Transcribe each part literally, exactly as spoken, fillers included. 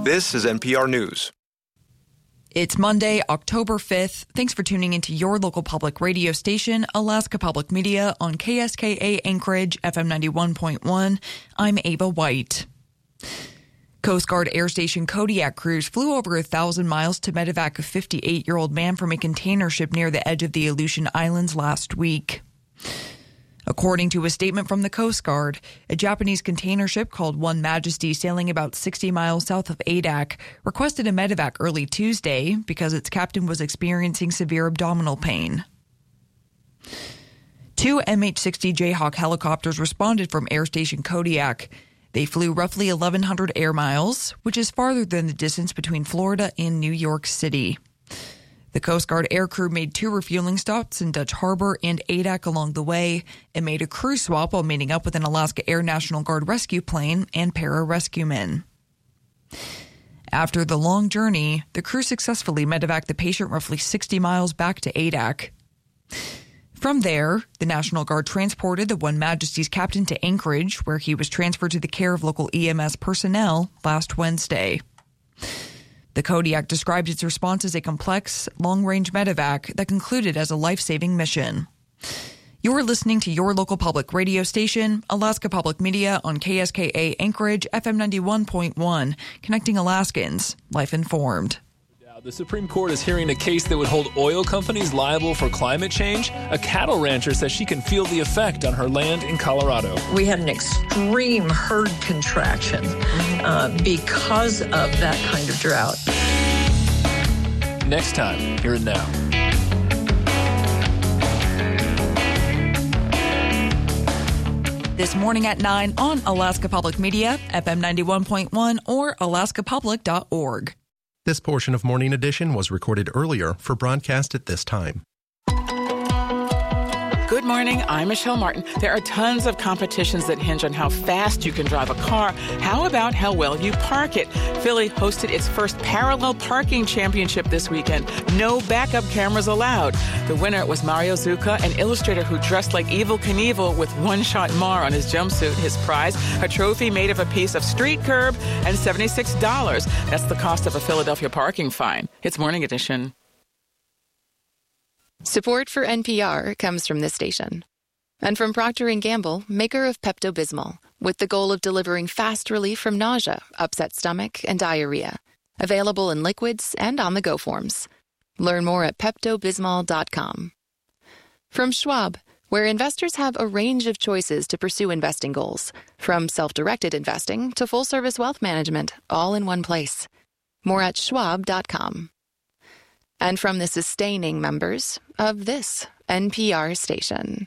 This is N P R News. It's Monday, October fifth. Thanks for tuning into your local public radio station, Alaska Public Media, on K S K A Anchorage, F M ninety-one point one. I'm Ava White. Coast Guard Air Station Kodiak crews flew over a thousand miles to medevac a fifty-eight-year-old man from a container ship near the edge of the Aleutian Islands last week. According to a statement from the Coast Guard, a Japanese container ship called One Majesty, sailing about sixty miles south of Adak, requested a medevac early Tuesday because its captain was experiencing severe abdominal pain. Two M H sixty Jayhawk helicopters responded from Air Station Kodiak. They flew roughly eleven hundred air miles, which is farther than the distance between Florida and New York City. The Coast Guard aircrew made two refueling stops in Dutch Harbor and Adak along the way and made a crew swap while meeting up with an Alaska Air National Guard rescue plane and para-rescuemen. After the long journey, the crew successfully medevaced the patient roughly sixty miles back to Adak. From there, the National Guard transported the One Majesty's captain to Anchorage, where he was transferred to the care of local E M S personnel last Wednesday. The Kodiak described its response as a complex, long-range medevac that concluded as a life-saving mission. You're listening to your local public radio station, Alaska Public Media, on K S K A Anchorage, F M ninety-one point one, connecting Alaskans, life-informed. The Supreme Court is hearing a case that would hold oil companies liable for climate change. A cattle rancher says she can feel the effect on her land in Colorado. We had an extreme herd contraction uh, because of that kind of drought. Next time, here and now. This morning at nine on Alaska Public Media, F M ninety-one point one, or alaska public dot org. This portion of Morning Edition was recorded earlier for broadcast at this time. Good morning, I'm Michelle Martin. There are tons of competitions that hinge on how fast you can drive a car. How about how well you park it? Philly hosted its first parallel parking championship this weekend. No backup cameras allowed. The winner was Mario Zucca, an illustrator who dressed like Evel Knievel with one-shot Mar on his jumpsuit. His prize, a trophy made of a piece of street curb and seventy-six dollars. That's the cost of a Philadelphia parking fine. It's Morning Edition. Support for N P R comes from this station. And from Procter and Gamble, maker of Pepto-Bismol, with the goal of delivering fast relief from nausea, upset stomach, and diarrhea. Available in liquids and on-the-go forms. Learn more at Pepto Bismol dot com. From Schwab, where investors have a range of choices to pursue investing goals. From self-directed investing to full-service wealth management, all in one place. More at schwab dot com. And from the sustaining members of this N P R station.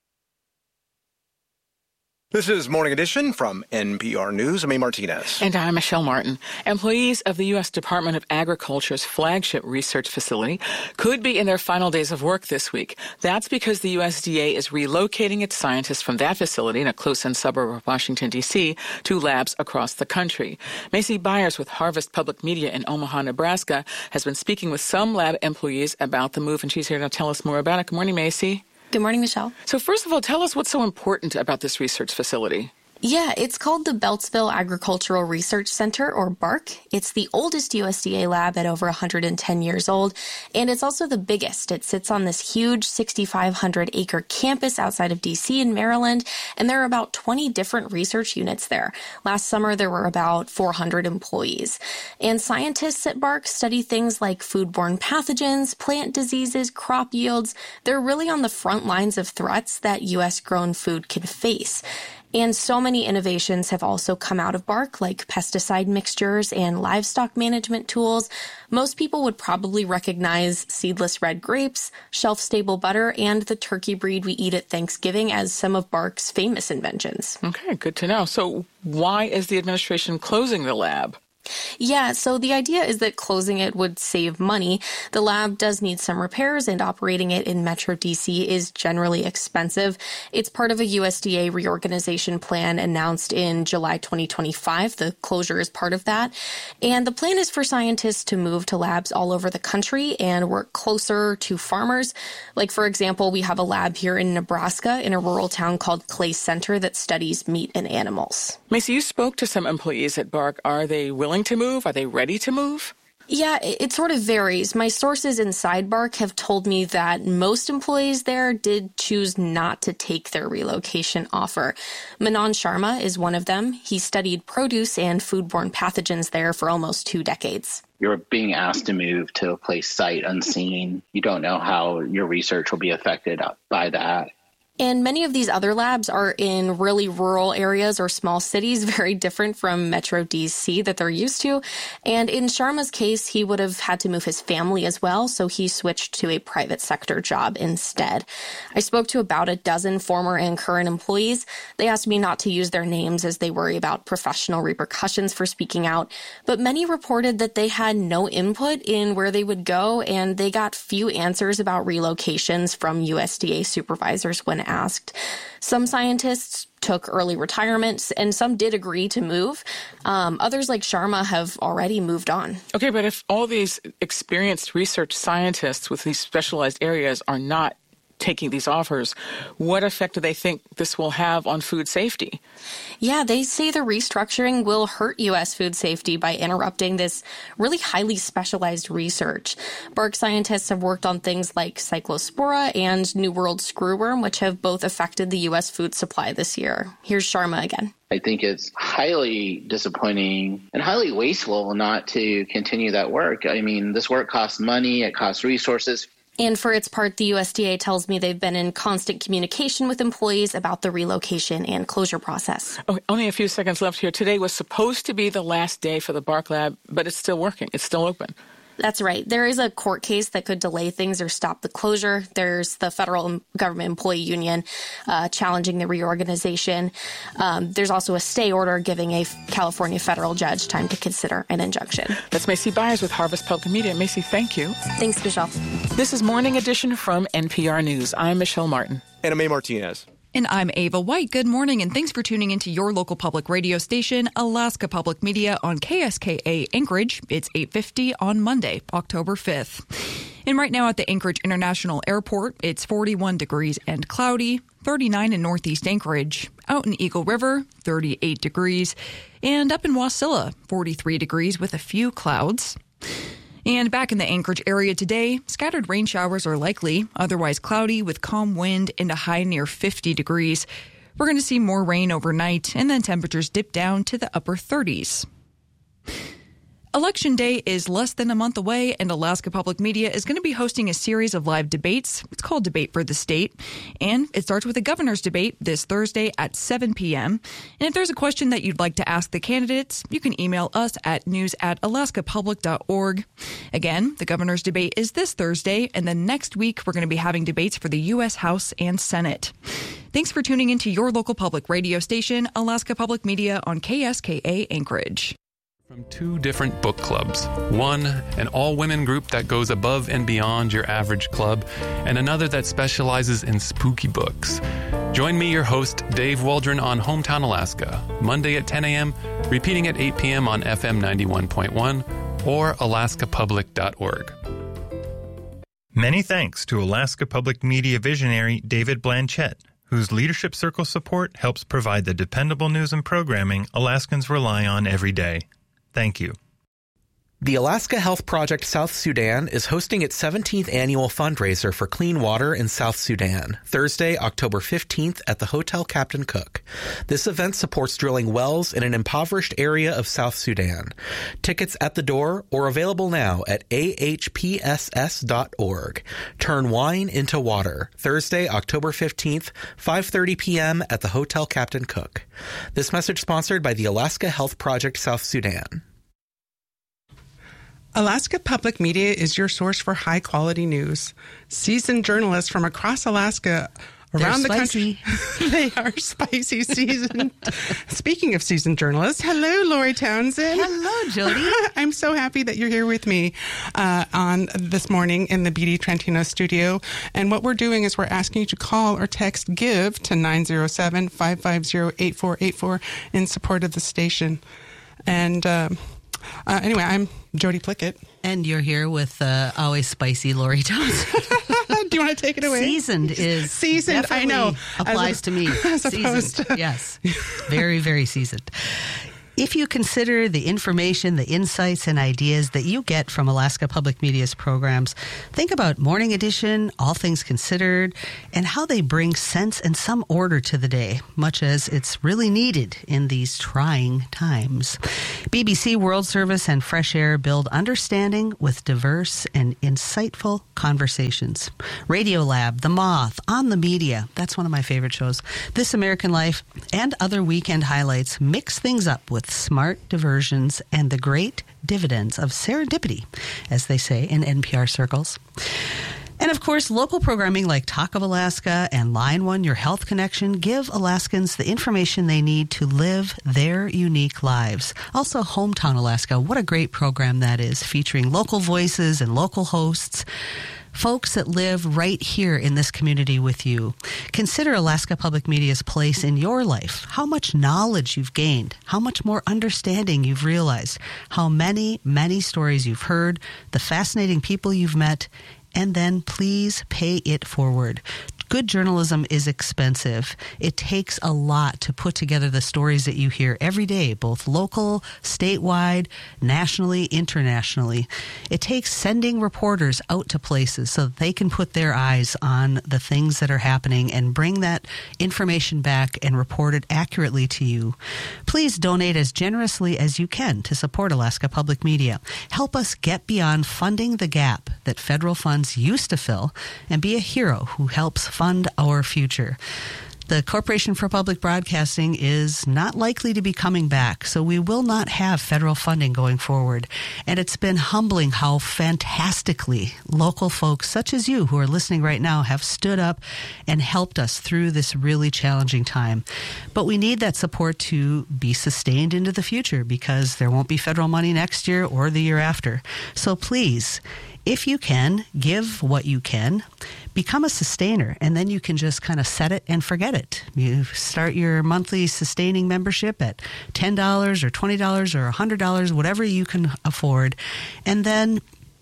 This is Morning Edition from N P R News. I'm A. Martinez. And I'm Michelle Martin. Employees of the U S Department of Agriculture's flagship research facility could be in their final days of work this week. That's because the U S D A is relocating its scientists from that facility in a close-in suburb of Washington, D C to labs across the country. Macy Byers with Harvest Public Media in Omaha, Nebraska, has been speaking with some lab employees about the move, and she's here to tell us more about it. Good morning, Macy. Good morning, Michelle. So first of all, tell us what's so important about this research facility. Yeah, it's called the Beltsville Agricultural Research Center, or BARC. It's the oldest U S D A lab at over one hundred ten years old, and it's also the biggest. It sits on this huge sixty-five hundred acre campus outside of D C in Maryland, and there are about twenty different research units there. Last summer, there were about four hundred employees. And scientists at BARC study things like foodborne pathogens, plant diseases, crop yields. They're really on the front lines of threats that U S-grown food can face. And so many innovations have also come out of BARC, like pesticide mixtures and livestock management tools. Most people would probably recognize seedless red grapes, shelf-stable butter, and the turkey breed we eat at Thanksgiving as some of BARC's famous inventions. Okay, good to know. So why is the administration closing the lab? Yeah, so the idea is that closing it would save money. The lab does need some repairs, and operating it in Metro D C is generally expensive. It's part of a U S D A reorganization plan announced in July twenty twenty-five. The closure is part of that. And the plan is for scientists to move to labs all over the country and work closer to farmers. Like, for example, we have a lab here in Nebraska in a rural town called Clay Center that studies meat and animals. Macy, you spoke to some employees at BARC. Are they willing willing to move? Are they ready to move? Yeah, it sort of varies. My sources inside Bark have told me that most employees there did choose not to take their relocation offer. Manan Sharma is one of them. He studied produce and foodborne pathogens there for almost two decades. You're being asked to move to a place sight unseen. You don't know how your research will be affected by that. And many of these other labs are in really rural areas or small cities, very different from Metro D C that they're used to. And in Sharma's case, he would have had to move his family as well, so he switched to a private sector job instead. I spoke to about a dozen former and current employees. They asked me not to use their names as they worry about professional repercussions for speaking out, but many reported that they had no input in where they would go, and they got few answers about relocations from U S D A supervisors when asked. Some scientists took early retirements, and some did agree to move. Um, others, like Sharma, have already moved on. Okay, but if all these experienced research scientists with these specialized areas are not taking these offers, what effect do they think this will have on food safety? Yeah, they say the restructuring will hurt U S food safety by interrupting this really highly specialized research. Bark scientists have worked on things like Cyclospora and New World screwworm, which have both affected the U S food supply this year. Here's Sharma again. I think it's highly disappointing and highly wasteful not to continue that work. I mean, this work costs money, it costs resources. And for its part, the U S D A tells me they've been in constant communication with employees about the relocation and closure process. Okay, only a few seconds left here. Today was supposed to be the last day for the Bark Lab, but it's still working. It's still open. That's right. There is a court case that could delay things or stop the closure. There's the federal government employee union uh, challenging the reorganization. Um, there's also a stay order giving a California federal judge time to consider an injunction. That's Macy Byers with Harvest Public Media. Macy, thank you. Thanks, Michelle. This is Morning Edition from N P R News. I'm Michelle Martin. Anna Mae Martinez. And I'm Ava White. Good morning, and thanks for tuning into your local public radio station, Alaska Public Media, on K S K A Anchorage. It's eight fifty on Monday, October fifth. And right now at the Anchorage International Airport, it's forty-one degrees and cloudy, thirty-nine in Northeast Anchorage. Out in Eagle River, thirty-eight degrees. And up in Wasilla, forty-three degrees with a few clouds. And back in the Anchorage area today, scattered rain showers are likely, otherwise cloudy with calm wind and a high near fifty degrees. We're going to see more rain overnight, and then temperatures dip down to the upper thirties. Election Day is less than a month away, and Alaska Public Media is going to be hosting a series of live debates. It's called Debate for the State, and it starts with a governor's debate this Thursday at seven p.m. And if there's a question that you'd like to ask the candidates, you can email us at news at alaska public dot org. Again, the governor's debate is this Thursday, and then next week we're going to be having debates for the U S House and Senate. Thanks for tuning into your local public radio station, Alaska Public Media, on K S K A Anchorage. From two different book clubs. One, an all-women group that goes above and beyond your average club, and another that specializes in spooky books. Join me, your host, Dave Waldron, on Hometown Alaska, Monday at ten a.m., repeating at eight p.m. on F M ninety-one point one or alaska public dot org. Many thanks to Alaska Public Media visionary David Blanchett, whose Leadership Circle support helps provide the dependable news and programming Alaskans rely on every day. Thank you. The Alaska Health Project South Sudan is hosting its seventeenth annual fundraiser for clean water in South Sudan, Thursday, October fifteenth at the Hotel Captain Cook. This event supports drilling wells in an impoverished area of South Sudan. Tickets at the door or available now at a h p s s dot org. Turn wine into water, Thursday, October fifteenth, five thirty p.m. at the Hotel Captain Cook. This message sponsored by the Alaska Health Project South Sudan. Alaska Public Media is your source for high-quality news. Seasoned journalists from across Alaska, around the country. They are spicy seasoned. Speaking of seasoned journalists, hello, Lori Townsend. Hello, Jody. I'm so happy that you're here with me uh, on this morning in the B D Trentino studio. And what we're doing is we're asking you to call or text GIVE to nine zero seven, five five zero, eight four eight four in support of the station. And um, uh, anyway, I'm Jody Plickett. And you're here with uh, always spicy Lori Townsend. Do you want to take it away? Seasoned is seasoned. I know applies a, to me. As seasoned, opposed to... yes, very very seasoned. If you consider the information, the insights, and ideas that you get from Alaska Public Media's programs, think about Morning Edition, All Things Considered, and how they bring sense and some order to the day, much as it's really needed in these trying times. B B C World Service and Fresh Air build understanding with diverse and insightful conversations. Radiolab, The Moth, On the Media, that's one of my favorite shows. This American Life, and other weekend highlights mix things up with smart diversions and the great dividends of serendipity, as they say in N P R circles. And of course, local programming like Talk of Alaska and Line One, Your Health Connection, give Alaskans the information they need to live their unique lives. Also, Hometown Alaska, what a great program that is, featuring local voices and local hosts, folks that live right here in this community with you. Consider Alaska Public Media's place in your life, how much knowledge you've gained, how much more understanding you've realized, how many, many stories you've heard, the fascinating people you've met, and then please pay it forward. Good journalism is expensive. It takes a lot to put together the stories that you hear every day, both local, statewide, nationally, internationally. It takes sending reporters out to places so that they can put their eyes on the things that are happening and bring that information back and report it accurately to you. Please donate as generously as you can to support Alaska Public Media. Help us get beyond funding the gap that federal funds used to fill and be a hero who helps fund our future. The Corporation for Public Broadcasting is not likely to be coming back, so we will not have federal funding going forward. And it's been humbling how fantastically local folks such as you who are listening right now have stood up and helped us through this really challenging time. But we need that support to be sustained into the future because there won't be federal money next year or the year after. So please, if you can, give what you can. Become a sustainer, and then you can just kind of set it and forget it. You start your monthly sustaining membership at ten dollars or twenty dollars or one hundred dollars, whatever you can afford. And then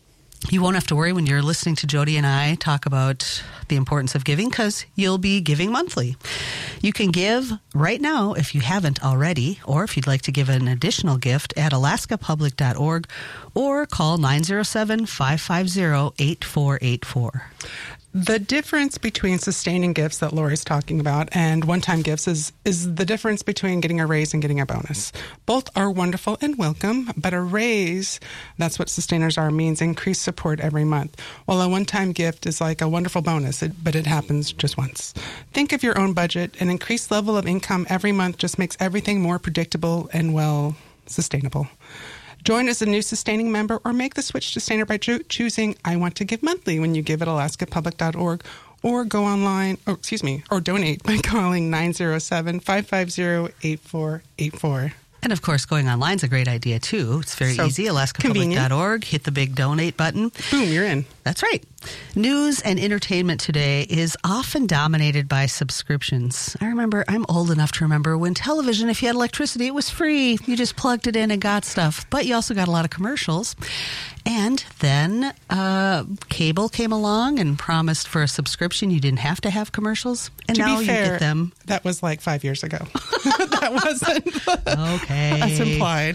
you won't have to worry when you're listening to Jody and I talk about the importance of giving because you'll be giving monthly. You can give right now if you haven't already, or if you'd like to give an additional gift at alaska public dot org or call nine zero seven, five five zero, eight four eight four. The difference between sustaining gifts that Lori's talking about and one-time gifts is is the difference between getting a raise and getting a bonus. Both are wonderful and welcome, but a raise, that's what sustainers are, means increased support every month, while a one-time gift is like a wonderful bonus, it, but it happens just once. Think of your own budget. An increased level of income every month just makes everything more predictable and, well, sustainable. Join as a new sustaining member or make the switch to sustainer by cho- choosing I Want to Give Monthly when you give at alaska public dot org or go online, or excuse me, or donate by calling nine zero seven, five five zero, eight four eight four. And of course, going online is a great idea too. It's very so easy. alaska public dot org. Hit the big donate button. Boom, you're in. That's right. News and entertainment today is often dominated by subscriptions. I remember, I'm old enough to remember when television, if you had electricity, it was free. You just plugged it in and got stuff. But you also got a lot of commercials. And then uh, cable came along and promised for a subscription you didn't have to have commercials. And to now be fair, you get them. That was like five years ago. That wasn't. Okay. That's implied.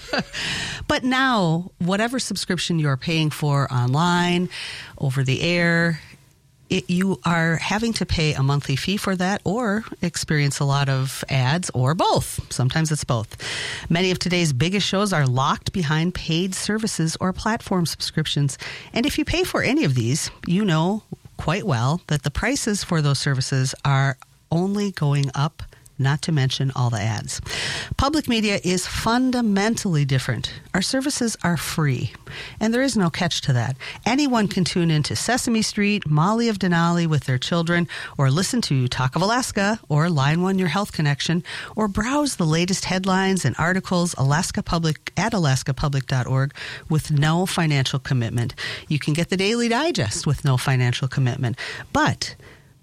But now, whatever subscription you're paying for online, over the air, it, you are having to pay a monthly fee for that or experience a lot of ads or both. Sometimes it's both. Many of today's biggest shows are locked behind paid services or platform subscriptions. And if you pay for any of these, you know quite well that the prices for those services are only going up, not to mention all the ads. Public media is fundamentally different. Our services are free, and there is no catch to that. Anyone can tune into Sesame Street, Molly of Denali with their children, or listen to Talk of Alaska, or Line One Your Health Connection, or browse the latest headlines and articles Alaska Public at alaska public dot org with no financial commitment. You can get the Daily Digest with no financial commitment. But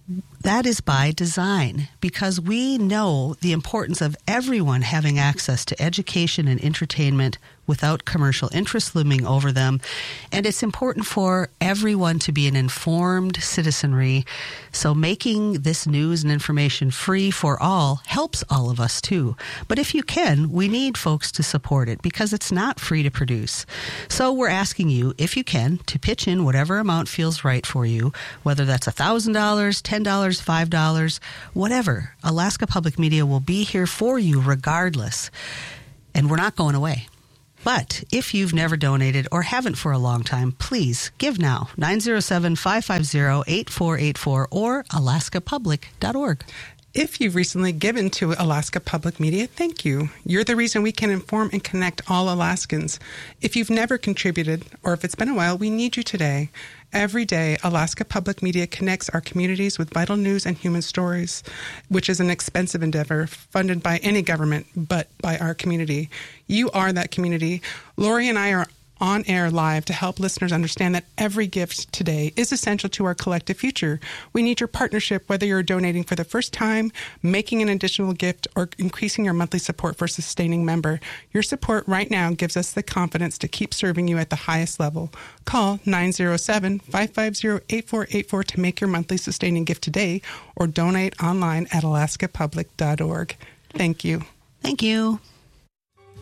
That is by design, because we know the importance of everyone having access to education and entertainment without commercial interests looming over them. And it's important for everyone to be an informed citizenry. So making this news and information free for all helps all of us too. But if you can, we need folks to support it because it's not free to produce. So we're asking you, if you can, to pitch in whatever amount feels right for you, whether that's one thousand dollars, ten dollars, five dollars, whatever. Alaska Public Media will be here for you regardless. And we're not going away. But if you've never donated or haven't for a long time, please give now. nine zero seven, five five zero, eight four eight four or alaska public dot org. If you've recently given to Alaska Public Media, thank you. You're the reason we can inform and connect all Alaskans. If you've never contributed, or if it's been a while, we need you today. Every day, Alaska Public Media connects our communities with vital news and human stories, which is an expensive endeavor funded by any government, but by our community. You are that community. Lori and I are on air live to help listeners understand that every gift today is essential to our collective future. We need your partnership, whether you're donating for the first time, making an additional gift, or increasing your monthly support for a sustaining member. Your support right now gives us the confidence to keep serving you at the highest level. Call nine zero seven, five five zero, eight four eight four to make your monthly sustaining gift today, or donate online at alaska public dot org. Thank you. Thank you.